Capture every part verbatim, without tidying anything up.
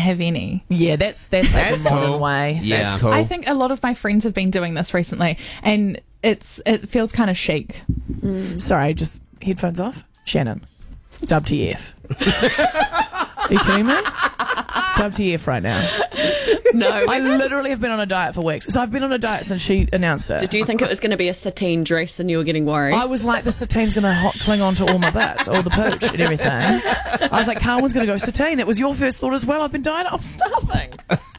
have any. Yeah, that's that's, That's like a modern cool. way. Yeah. That's cool. I think a lot of my friends have been doing this recently, and it's it feels kind of chic. Sorry, just headphones off. Shannon, W T F. Are you kidding me? W T F right now. No. I literally have been on a diet for weeks. So I've been on a diet since she announced it. Did you think it was going to be a sateen dress and you were getting worried? I was like, the sateen's going to hot cling on to all my bits, all the pooch and everything. I was like, Carwyn's going to go satine. It was your first thought as well. I've been dieting. I'm starving.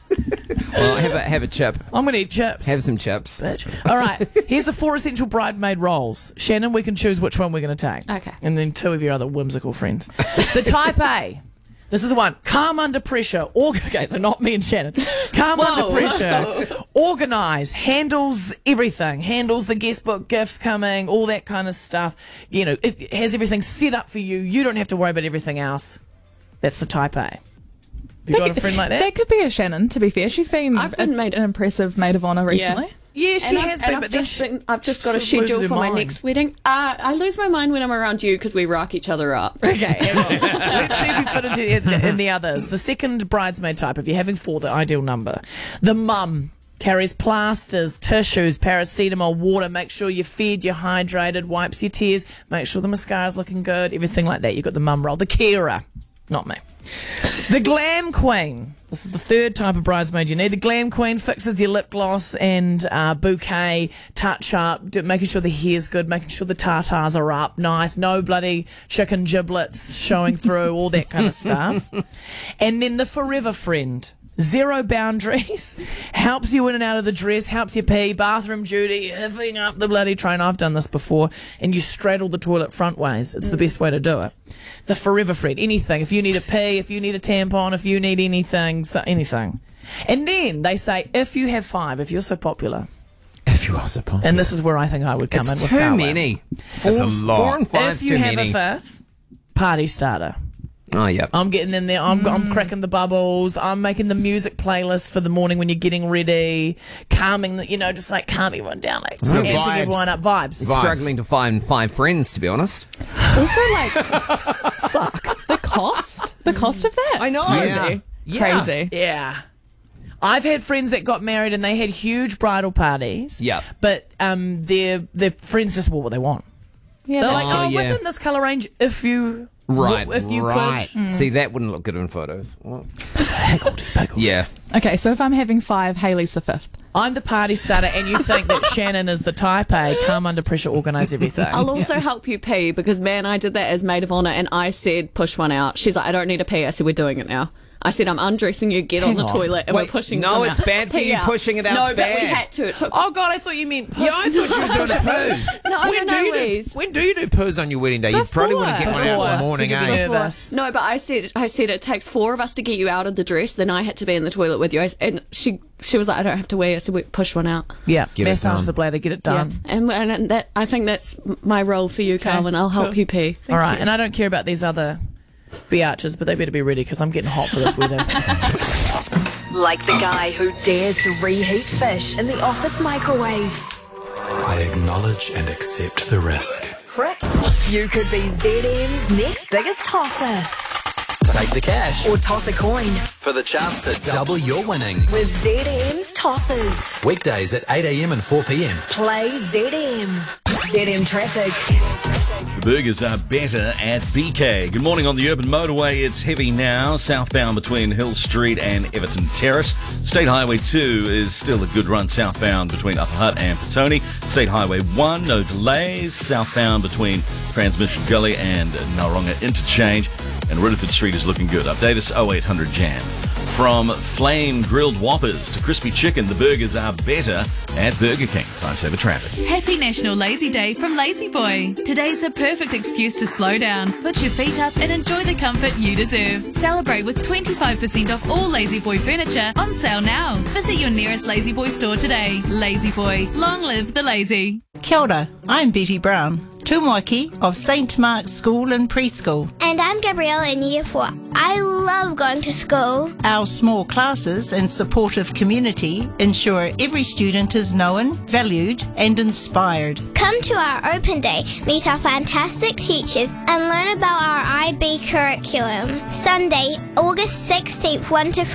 Well, have a have a chip. I'm going to eat chips. Have some chips. Bitch. All right. Here's the four essential bridesmaid roles. Shannon, we can choose which one we're going to take. Okay. And then two of your other whimsical friends. The type A. This is the one. Calm under pressure. Org- okay, so not me and Shannon. Calm Whoa. under pressure. Organise. Handles everything. Handles the guest book, gifts coming, all that kind of stuff. You know, it has everything set up for you. You don't have to worry about everything else. That's the type A. Have you got a friend like that? That could be a Shannon, to be fair. She's been I've been a- made- an impressive maid of honour recently. Yeah, she And I've- has and been, I've but then just she, been- I've just got a she loses schedule her for my mind. next wedding. Uh, I lose my mind when I'm around you because we rock each other up. Okay, hang on. Let's see if you fit into in, in the others. The second bridesmaid type, if you're having four, the ideal number. The mum carries plasters, tissues, paracetamol, water. Make sure you're fed, you're hydrated, wipes your tears. Make sure the mascara's looking good, everything like that. You've got the mum role. The carer, not me. The glam queen. This is the third type of bridesmaid you need. The glam queen fixes your lip gloss and uh, bouquet, touch up, do, making sure the hair's good, making sure the tartars are up, nice, no bloody chicken giblets showing through, all that kind of stuff. And then the forever friend. Zero boundaries, helps you in and out of the dress, helps you pee, bathroom duty, hiffing up the bloody train. I've done this before, and you straddle the toilet front ways. It's the best way to do it. The forever friend, anything. If you need a pee, if you need a tampon, if you need anything, so anything. And then they say, if you have five, if you're so popular, If you are so popular. and this is where I think I would come It's in with too Carwyn. many. It's a lot. Four and five's If you too have many. a fifth, party starter. Oh, yeah. I'm getting in there. I'm, I'm cracking the bubbles. I'm making the music playlist for the morning when you're getting ready, calming, the, you know, just like calm everyone down, like So amping vibes. everyone up. Vibes. Vibes. Struggling to find five friends, to be honest. Also, like, suck. The cost? The cost of that? I know. Crazy. Yeah. Crazy. Yeah. I've had friends that got married and they had huge bridal parties. Yeah. But um, their their friends just wore what they want. Yeah, They're that's- like, Oh, oh, yeah. within this colour range, if you Right. if you right. could. See, that wouldn't look good in photos. Well, Higgledy piggledy. yeah. Okay, so if I'm having five, Hayley's the fifth. I'm the party starter, and you think that Shannon is the type A, calm under pressure, organise everything. I'll also help you pee because, man, I did that as maid of honour and I said, push one out. She's like, I don't need a pee. I said, we're doing it now. I said, I'm undressing you, get on Hang the on. toilet, and Wait, we're pushing no, some it's out. bad for Pee you. out. Pushing it out's No, but bad. we had to. It took Oh God, I thought you meant. Yeah, I thought she was doing a poos. No, when no, do no, you do, Louise. when do you do poos on your wedding day? You probably want to get one out in the Before, morning, 'cause you'll be eh? nervous. No, but I said I said it takes four of us to get you out of the dress. Then I had to be in the toilet with you, I, and she she was like, I don't have to wee. I said, we push one out. Yeah, Give it massage time. the bladder, get it done. Yeah, and, and that I think that's my role for you, Carwyn. I'll help Cool. you pee. All right, and I don't care about these other biatches, but they better be ready because I'm getting hot for this wedding. Like the guy who dares to reheat fish in the office microwave. I acknowledge and accept the risk. Frick. You could be Z M's next biggest tosser. Take the cash Or toss a coin for the chance to double your winnings. with Z M's tossers. Weekdays at eight a.m. and four p.m. Play Z M. Z M traffic. The burgers are better at B K. Good morning on the Urban Motorway. It's heavy now, southbound between Hill Street and Everton Terrace. State Highway two is still a good run southbound between Upper Hutt and Petone. State Highway one, no delays, southbound between Transmission Gully and Naronga Interchange. And Rutherford Street is looking good. Update us oh eight hundred Jam. From flame grilled Whoppers to crispy chicken, the burgers are better at Burger King. Time saver traffic. Happy National Lazy Day from Lazy Boy. Today's a perfect excuse to slow down, put your feet up and enjoy the comfort you deserve. Celebrate with twenty-five percent off all Lazy Boy furniture on sale now. Visit your nearest Lazy Boy store today. Lazy Boy, long live the lazy. Kia ora, I'm Betty Brown, tūmoaki of Saint Mark's School and Preschool. And I'm Gabrielle in Year four. I love going to school. Our small classes and supportive community ensure every student is known, valued and inspired. Come to our open day, meet our fantastic teachers and learn about our I B curriculum. Sunday, August sixteenth, one to